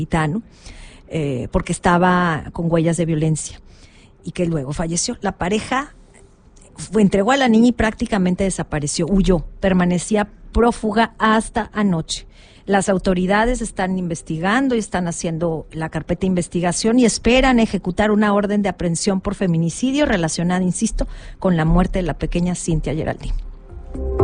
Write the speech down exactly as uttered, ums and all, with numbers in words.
eh, porque estaba con huellas de violencia y que luego falleció. La pareja fue, entregó a la niña y prácticamente desapareció, huyó, permanecía prófuga hasta anoche. Las autoridades están investigando y están haciendo la carpeta de investigación y esperan ejecutar una orden de aprehensión por feminicidio relacionada, insisto, con la muerte de la pequeña Cintia Geraldine.